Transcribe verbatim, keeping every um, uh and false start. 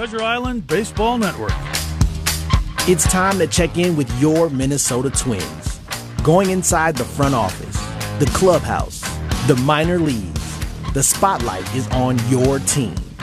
Treasure Island Baseball Network. It's time to check in with your Minnesota Twins. Going inside the front office, the clubhouse, the minor leagues, the spotlight is on your team.